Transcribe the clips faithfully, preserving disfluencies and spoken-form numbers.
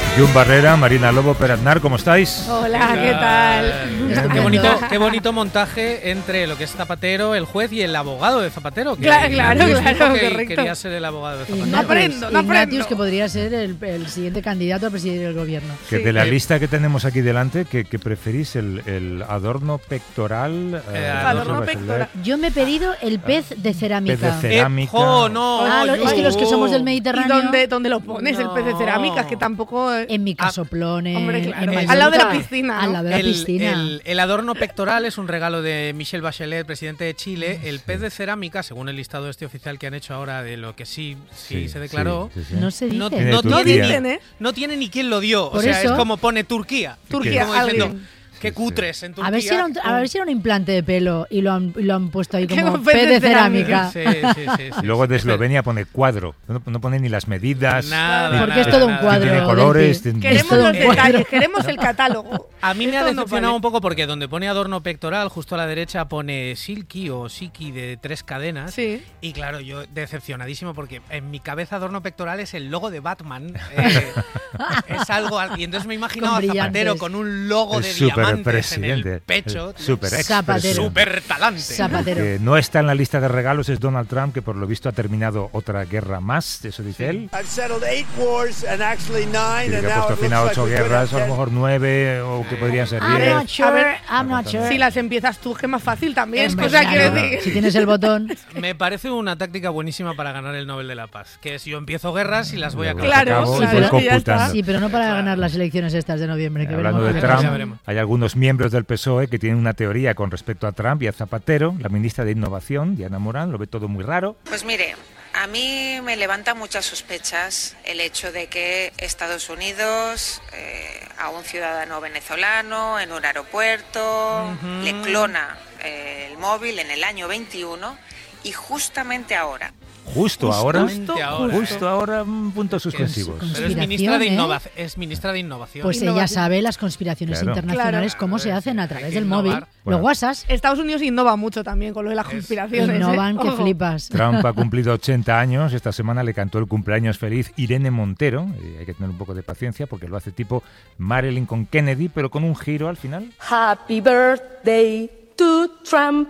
Jun Barrera, Marina Lobo, Per Aznar, ¿cómo estáis? Hola, ¿qué tal? Esto, qué, bonito, qué bonito montaje entre lo que es Zapatero, el juez y el abogado de Zapatero. Que claro, claro, claro, que correcto. Quería ser el abogado de Zapatero. No aprendo, no Ignatius, aprendo. que podría ser el, el siguiente candidato a presidir el gobierno. Que Sí. de la lista que tenemos aquí delante, ¿qué, qué preferís? ¿El, el adorno pectoral? Eh, adorno Rosa pectoral. Bachelet, Yo me he pedido el pez de cerámica. Pez de cerámica. Eh, jo, no, Ah, lo- yo- es que los que somos del ¿Y Mediterráneo, dónde, dónde lo pones, el pez de No. cerámica? Es que tampoco... en mi casoplones, Hombre, claro. en Mallorca, Al lado de la piscina, ¿no? Al lado de la el, piscina. el- el adorno pectoral es un regalo de Michelle Bachelet, presidente de Chile. El pez de cerámica, según el listado este oficial que han hecho ahora de lo que sí, sí, se declaró, sí, sí, sí. No se dice. no, Tiene no Turquía. tiene, dicen, ¿eh? no tiene ni quién lo dio. O Por sea, eso- es como pone Turquía. Turquía, Como diciendo, alguien. qué Sí, cutres en Turquía. A ver, si era un, a ver si era un implante de pelo y lo han, y lo han puesto ahí Que como no, pez de cerámica. Sí, sí, sí, sí, Y luego de sí. Eslovenia pone cuadro, no, no pone ni las medidas. Nada, Porque nada, es todo un nada. cuadro. Tiene colores. Delphi. tiene- Queremos todo los un cuadro. detalles, queremos el catálogo. A mí me ha Esto no decepcionado vale. un poco porque donde pone adorno pectoral, justo a la derecha pone Silky o Siki de tres cadenas. Sí. Y claro, yo decepcionadísimo porque en mi cabeza adorno pectoral es el logo de Batman. eh, es algo. Y entonces me he imaginado Con a Zapatero brillantes. con un logo de Es súper diamantes en presidente. el pecho. Es súper ex Zapatero. presidente. Súper talante. Zapatero. Que no está en la lista de regalos es Donald Trump, que por lo visto ha terminado otra guerra más, eso dice él. I've settled eight wars and actually nine, Dice and que ha now puesto it fin a looks ocho like we could guerras, o a have lo ten. mejor nueve, o que podrían ser I'm diez. not sure, A ver, I'm not sure. Si las empiezas tú, que es más fácil también. Hombre, O sea, claro, quiero decir... si tienes el botón. Me parece una táctica buenísima para ganar el Nobel de la Paz. Que es yo empiezo guerras y las voy a Luego acabar. Claro, acabo y claro, voy y ya computando. está. Sí, pero no para Claro. ganar las elecciones estas de noviembre. Que Hablando de veremos. veremos, Trump, ya veremos. hay algunos miembros del P S O E que tienen una teoría con respecto a Trump y a Zapatero. La ministra de Innovación, Diana Morán, lo ve todo muy raro. Pues mire, a mí me levanta muchas sospechas el hecho de que Estados Unidos eh, a un ciudadano venezolano en un aeropuerto le clona eh, el móvil en el año veintiuno y justamente ahora. Justo ahora, Justo ahora, justo ¿eh? ahora, mm, puntos suspensivos. Pero es ministra de, Conspiración, ¿eh? innova es ministra de Innovación. Pues ella Innovación. sabe las conspiraciones Claro. internacionales, Claro. cómo se hacen a Hay través que del innovar. móvil. Bueno. Los WhatsApps Estados Unidos innova mucho también con lo de las conspiraciones. innovan ¿eh? que Ojo. flipas. Trump ha cumplido ochenta años. Esta semana le cantó el cumpleaños feliz Irene Montero. Eh, hay que tener un poco de paciencia porque lo hace tipo Marilyn con Kennedy, pero con un giro al final. Happy birthday to Trump.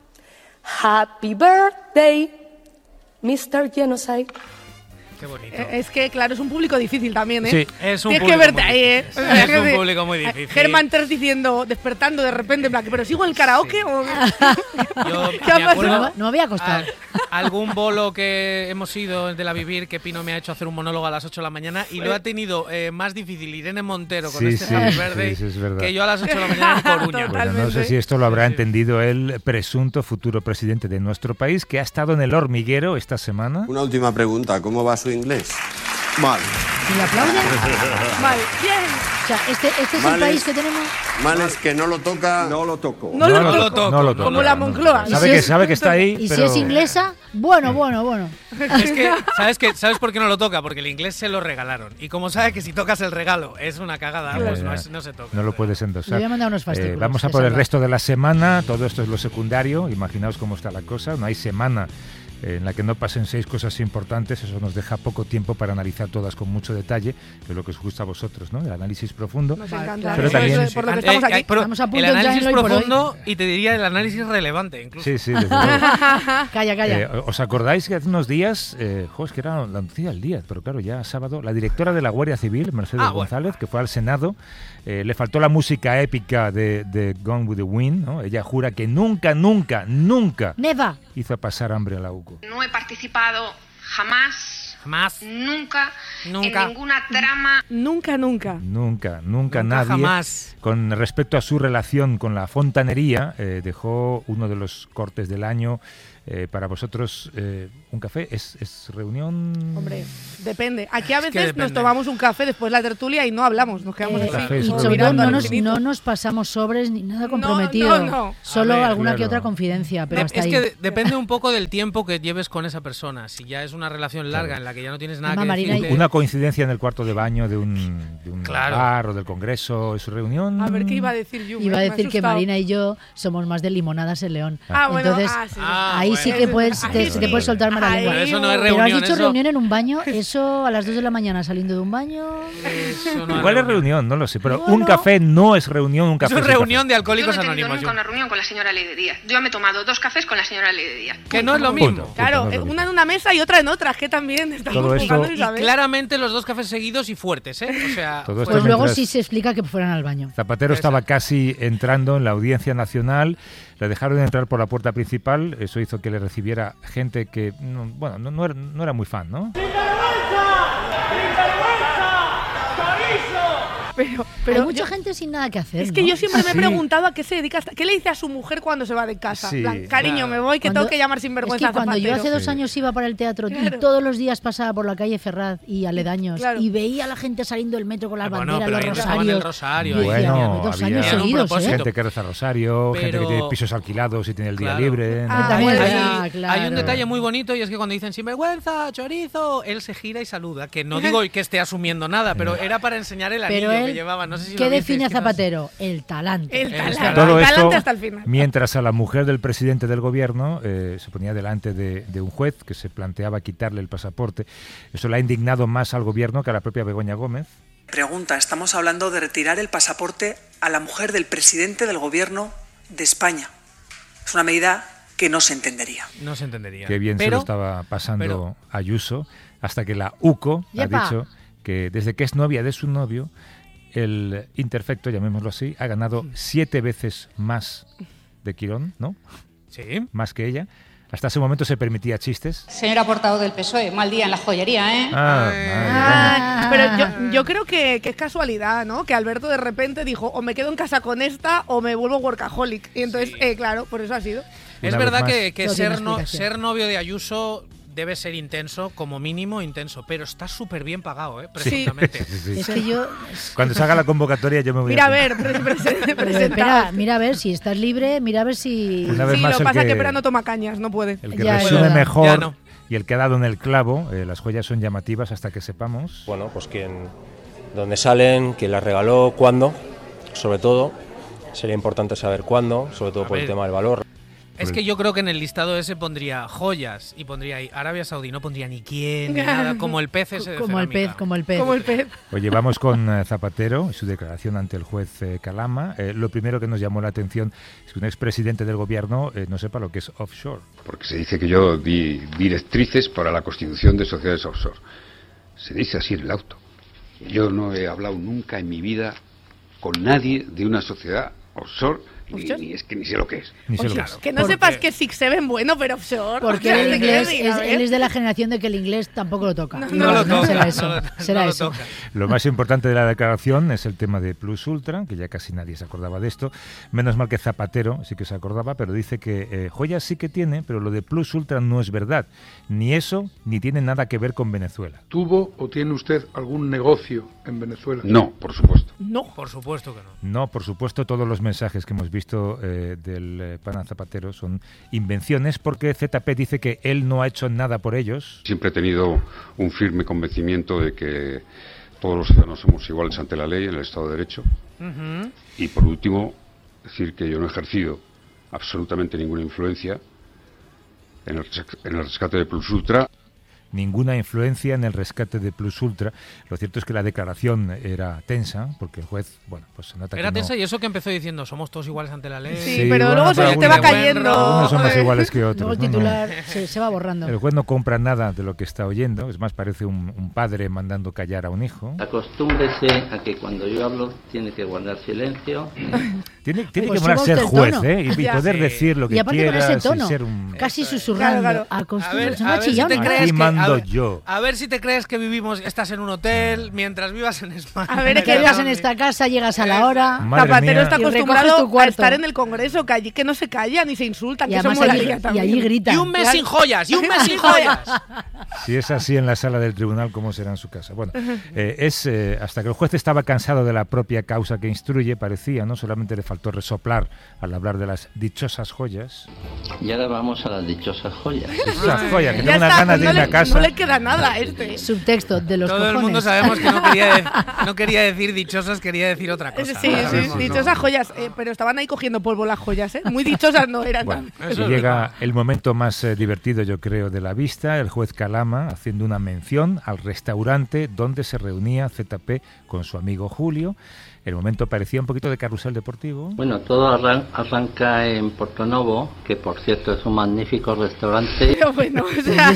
Happy birthday, mister Genocide. Qué bonito. Eh, Es que, claro, es un público difícil también, ¿eh? Sí. Es un Tienes público que verte muy ahí, ¿eh? difícil. O sea, Es que un de- público muy eh, difícil. Germán Terz diciendo, despertando de repente, en plan, ¿pero sigo en el karaoke o...? Yo ¿Qué ha me pasado? acuerdo No, no me había costado. a- algún bolo que hemos ido de la Vivir que Pino me ha hecho hacer un monólogo a las ocho de la mañana y lo ha tenido eh, más difícil Irene Montero con Sí, este sí, Happy sí, Birthday sí, es verdad. que yo a las ocho de la mañana en Coruña. Total. Bueno, no sé Totalmente. si esto lo habrá Sí, sí. entendido el presunto futuro presidente de nuestro país, que ha estado en el hormiguero esta semana. Una última pregunta, ¿cómo va su inglés? Mal. ¿Y le aplauden? Vale, bien. O sea, este, este es el Vale. país que tenemos. Mal es que no lo toca. No lo toco. No, lo lo toco. toco. no lo toco. Como la Moncloa. Sabe ¿Y si que, es- sabe que está ahí, Y pero... si es inglesa, bueno, bueno, bueno. Es que, ¿sabes, qué? ¿Sabes por qué no lo toca? Porque el inglés se lo regalaron. Y como sabe que si tocas el regalo es una cagada, Ya, pues ya. no, es- no se toca. No lo puedes Le endosar. voy a mandar unos Eh, fascículos. vamos a de por el salva. resto de la semana. Todo esto es lo secundario. Imaginaos cómo está la cosa. No hay semana eh, en la que no pasen seis cosas importantes. Eso nos deja poco tiempo para analizar todas con mucho detalle, que es lo que os gusta a vosotros, ¿no? El análisis profundo. Nos Vale, encanta. pero Eso también- es por lo que Eh, estamos eh, aquí. pero Estamos a punto el ya en análisis el hoy por hoy. profundo y te diría el análisis relevante incluso. Sí, sí, desde luego. Calla, calla. Eh, ¿Os acordáis que hace unos días, eh, jo, es que era la noticia del día, pero claro, ya sábado, la directora de la Guardia Civil, Mercedes Ah, bueno. González, que fue al Senado, eh, le faltó la música épica de, de Gone with the Wind, ¿no? Ella jura que nunca, nunca, nunca Neva. hizo pasar hambre a la U C O. No he participado jamás, Jamás. nunca, Nunca. en ninguna trama. Nunca, nunca. Nunca, nunca, Nunca nadie. jamás. Con respecto a su relación con la fontanería, eh, dejó uno de los cortes del año. Eh, para vosotros, eh, un café es, es reunión. Hombre, depende. Aquí a Es que veces nos depende. tomamos un café después de la tertulia y no hablamos, nos quedamos Eh, así. Café es y un sobre todo mirando no al nos, infinito. no nos pasamos sobres ni nada No, comprometido. no, no. Solo A ver, alguna que claro. otra confidencia, pero De- hasta es ahí. que de- depende un poco del tiempo que lleves con esa persona. Si ya es una relación larga Claro. en la que ya no tienes nada Además, que Marina, decirte, Una coincidencia en el cuarto de baño de un, de un Claro. bar o del congreso, es su reunión. A ver qué iba a decir yo. Iba a me ha decir que asustado. Marina y yo somos más de limonadas en León. Ah, bueno, Entonces, ah, sí. Ah, ahí ahí sí que puedes, te, te puedes soltar mala lengua. Eso no es Pero reunión. has dicho eso... reunión en un baño, eso a las dos de la mañana saliendo de un baño... Eso no Igual es reunión, no lo sé, pero bueno, un café no es reunión, un café es reunión café. de Alcohólicos Yo no he Anónimos. nunca una reunión con la señora Ley de Díaz. Yo me he tomado dos cafés con la señora Ley de Díaz. Que no es lo mismo. Punto, punto, Claro, no es lo mismo. una en una mesa y otra en otra, que también estamos Todo jugando, esto- Isabel. Y claramente los dos cafés seguidos y fuertes, ¿eh? O sea, Todo esto Pues luego mientras sí se explica que fueran al baño. Zapatero Exacto. estaba casi entrando en la Audiencia Nacional, le dejaron entrar por la puerta principal, eso hizo que le recibiera gente que, no, bueno, no, no, era, no era muy fan, ¿no? Pero, Hay pero mucha yo- gente sin nada que hacer, es que ¿no? yo siempre me he Sí. preguntado a qué se dedica, hasta- qué le dice a su mujer cuando se va de casa. Sí, En plan, cariño, claro. me voy, que Cuando- tengo que llamar Es sinvergüenza que cuando a yo Zapatero. hace dos Sí. años iba para el teatro Claro. y todos los días pasaba por la calle Ferraz y aledaños Claro. y veía a la gente saliendo del metro con las Ah, bueno, banderas, pero los ahí rezaban el rosarios. rosario, Yo ahí. decía, Bueno, dos había- años Tenían un seguidos, propósito. ¿eh? Gente que reza rosario, gente que Pero- tiene pisos alquilados y tiene el día Claro. libre. ¿no? Ah, también hay, es bueno. verdad, hay claro. un detalle muy bonito y es que cuando dicen sinvergüenza, chorizo, él se gira y saluda. Que no digo que esté asumiendo nada, pero era para enseñar el anillo Pero que él, llevaba. No sé si ¿qué lo visteis, define a que no sé. Zapatero? El talante. El El talante, talante. Todo el esto, talante hasta el final. mientras a la mujer del presidente del gobierno eh, se ponía delante de, de un juez que se planteaba quitarle el pasaporte. Eso le ha indignado más al gobierno que a la propia Begoña Gómez. Pregunta, estamos hablando de retirar el pasaporte a la mujer del presidente del gobierno de España. Es una medida que no se entendería. No se entendería. Qué bien se Pero- lo estaba pasando pero- Ayuso, hasta que la U C O ha ¡Yepa! dicho que desde que es novia de su novio, el imperfecto, llamémoslo así, ha ganado siete veces más de Quirón, ¿no? Sí. Más que ella. Hasta ese momento se permitía chistes. Señora portavoz del P S O E, mal día en la joyería, ¿eh? Ah, Ay. madre Ah, pero yo, yo creo que, que es casualidad, ¿no? Que Alberto de repente dijo, o me quedo en casa con esta o me vuelvo workaholic. Y entonces, Sí. eh, claro, por eso ha sido. Es Una vez verdad más. que, que No tiene ser, no- explicación. ser novio de Ayuso debe ser intenso, como mínimo intenso, pero está súper bien pagado, ¿eh? Precisamente. Sí, sí, sí. Es que yo... Cuando se haga la convocatoria yo me voy Mira a apuntar. ver, pre- pre- Pero presenta. espera, mira a ver si estás libre, mira a ver si... Una vez Sí, más lo que el pasa es que- que Pera no toma cañas, no puede. El que Ya, es resume verdad. mejor Ya no. y el que ha dado en el clavo, eh, las joyas son llamativas hasta que sepamos. Bueno, pues quién, dónde salen, quién las regaló, cuándo, sobre todo. Sería importante saber cuándo, sobre todo A por el ver. tema del valor. Es que yo creo que en el listado ese pondría joyas y pondría ahí Arabia Saudí, no pondría ni quién, ni nada, como el pez ese de Como el cerámica. pez, como el pez. Como el pez. Oye, vamos con eh, Zapatero y su declaración ante el juez eh, Calama. Eh, lo primero que nos llamó la atención es que un expresidente del gobierno eh, no sepa lo que es offshore. Porque se dice que yo di directrices para la constitución de sociedades offshore. Se dice así en el auto. Yo no he hablado nunca en mi vida con nadie de una sociedad offshore, ni, ¿Offshore? ni es que ni sé lo que es. Ni sé lo que Claro. es. Que no Porque- sepas que Six Seven bueno, pero offshore. Porque O sea, él, ¿qué inglés, quieres es, decir? A él ver. es de la generación de que el inglés tampoco lo toca. No, No lo toca, será eso. no lo- será no lo eso. toca. Lo más importante de la declaración es el tema de Plus Ultra, que ya casi nadie se acordaba de esto. Menos mal que Zapatero sí que se acordaba, pero dice que eh, joyas sí que tiene, pero lo de Plus Ultra no es verdad. Ni eso, ni tiene nada que ver con Venezuela. ¿Tuvo o tiene usted algún negocio en Venezuela? No, por supuesto. No. Por supuesto que no. No, por supuesto, todos los mensajes que hemos visto eh, del eh, pana Zapatero son invenciones, porque Z P dice que él no ha hecho nada por ellos. Siempre he tenido un firme convencimiento de que todos los ciudadanos somos iguales ante la ley en el Estado de Derecho. Ujú. Y por último, decir que yo no he ejercido absolutamente ninguna influencia en el, res- en el rescate de Plus Ultra. Ninguna influencia en el rescate de Plus Ultra. Lo cierto es que la declaración era tensa, porque el juez, bueno, pues se nota Era que no... tensa y eso que empezó diciendo, somos todos iguales ante la ley. Sí, Sí, pero bueno, luego pero se te va algunos- cayendo. Algunos son más Joder. iguales que otros. Luego el ¿no? No. titular se, se va borrando. El juez no compra nada de lo que está oyendo, es más, parece un, un padre mandando callar a un hijo. Acostúmbrese a que cuando yo hablo tiene que guardar silencio. Tiene, tiene Pues que molar suba ser usted el juez, tono. ¿eh? Y, y Ya. poder Sí. decir lo que Y aparte con quiera ese tono, sin ser un... casi susurrando. Claro, claro. A ver, Acostúmbrese, a una ver si te chillona. crees Aquí que, mando a ver, yo. a ver si te crees que vivimos, estás en un hotel mientras vivas en España. A ver, es Que vivas en esta casa, llegas a la hora. Madre Zapatero mía. está Y recoges acostumbrado tu a cuarto. estar en el Congreso, que allí que no se callan ni se insultan, Y que eso además mola allí, ella y también. allí gritan. Y un mes Claro. sin joyas, y un mes sin joyas. Si es así en la sala del tribunal, ¿cómo será en su casa? Bueno, eh, es eh, hasta que el juez estaba cansado de la propia causa que instruye, parecía, ¿no? Solamente le faltó resoplar al hablar de las dichosas joyas. Y ahora vamos a las dichosas joyas. Esas joyas, que Ya tengo unas está, ganas pues de no irme le- a casa. No le queda nada a este. Subtexto de los Todo cojones. el mundo sabemos que no quería, de- no quería decir dichosas, quería decir otra cosa. Sí, Lo sí, sabemos, ¿no? dichosas joyas. eh, pero estaban ahí cogiendo polvo las joyas, ¿eh? Muy dichosas no eran. Bueno, Eso y es llega verdad. el momento más eh, divertido, yo creo, de la vista, el juez Calama haciendo una mención al restaurante donde se reunía Z P con su amigo Julio. El momento parecía un poquito de carrusel deportivo. Bueno, todo arran- arranca en Portonovo, que por cierto es un magnífico restaurante. Pero bueno, o sea,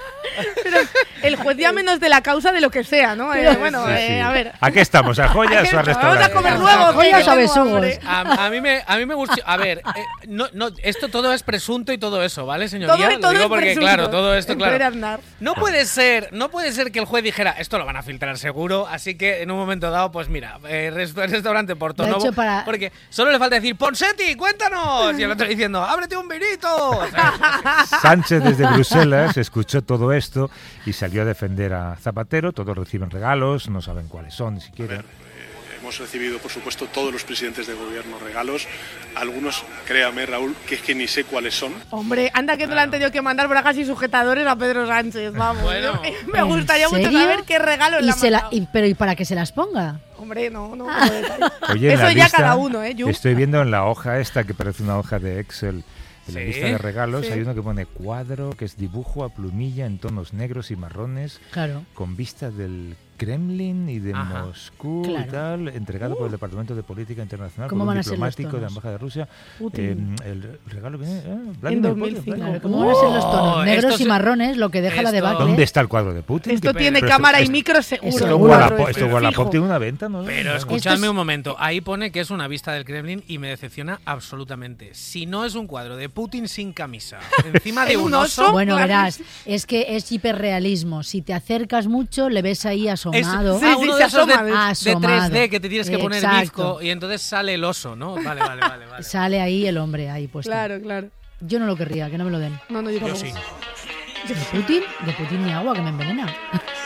pero el juez ya menos de la causa de lo que sea, ¿no? Eh, bueno, Sí, eh, sí. a ver. ¿A qué estamos? ¿A joyas Aquí o a estamos, restaurante? Vamos a comer luego, Joyas que o tengo besugos. hambre. A, a mí me, a mí me gusta. A ver, eh, no, no, esto todo es presunto y todo eso, ¿vale, señoría? Todo, Lo todo digo es porque, presunto. claro, todo esto, En claro. poder andar. No puede ser, no puede ser que el juez dijera, esto lo van a filtrar seguro, así que en un momento dado, pues mira, eh, rest- restaurante Portonovo, De hecho, para- porque solo le falta decir, Ponsetti, cuéntanos, y el otro diciendo, ábrete un vinito. O sea, Sánchez desde Bruselas escuchó todo esto y salió a defender a Zapatero. Todos reciben regalos, no saben cuáles son ni siquiera. Hemos recibido, por supuesto, todos los presidentes de gobierno regalos. Algunos, créame, Raúl, que es que ni sé cuáles son. Hombre, anda que no le han tenido que mandar bragas y sujetadores a Pedro Sánchez, vamos. Bueno. Yo- me gustaría ¿En mucho serio? saber qué regalo Y le ha se la- mandado. y- pero ¿y para que se las ponga? Hombre, no, no. como detalle. Oye, en Eso la ya lista, cada uno, ¿eh? Yu? Estoy viendo en la hoja esta, que parece una hoja de Excel, en la Sí, lista de regalos, sí. hay uno que pone cuadro, que es dibujo a plumilla en tonos negros y marrones, Claro. con vista del Kremlin y de Ajá. Moscú y Claro. tal, entregado por el Departamento de Política Internacional ¿Cómo por un van a ser los diplomático de la tonos? Embajada de Rusia. Putin. Eh, el regalo viene eh, En Vladimir dos mil Putin, cinco. Vladimir ¿Cómo Putin. van a ser los tonos? Oh, Negros esto y se- marrones, lo que deja la esto- debacle. ¿Dónde está el cuadro de Putin? Esto Que- tiene pero cámara y esto- micro seguro. Esto Seguro, en Wallapop, Fijo. esto en Wallapop tiene una venta, ¿no? Pero No. escuchadme un momento, ahí pone que es una vista del Kremlin y me decepciona absolutamente. Si no es un cuadro de Putin sin camisa, encima de ¿En un un oso, oso? Bueno, Claro. verás, es que es hiperrealismo. Si te acercas mucho, le ves ahí es asomado. Sí, ah, sí, uno se de esos de, asoma, de asomado. tres D que te tienes que poner Exacto. bizco y entonces sale el oso, ¿no? Vale, vale, vale. vale. Sale ahí el hombre ahí puesto. Claro, claro. Yo no lo querría, que no me lo den. No, no, yo Yo tampoco. sí. ¿De Putin? De Putin ni agua, que me envenena.